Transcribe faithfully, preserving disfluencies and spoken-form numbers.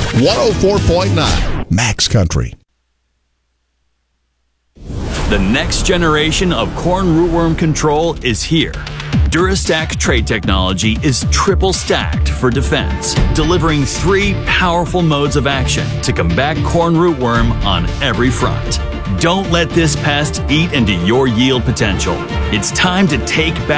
one oh four point nine Max Country. The next generation of corn rootworm control is here. Durastack trait technology is triple stacked for defense, delivering three powerful modes of action to combat corn rootworm on every front. Don't let this pest eat into your yield potential. It's time to take back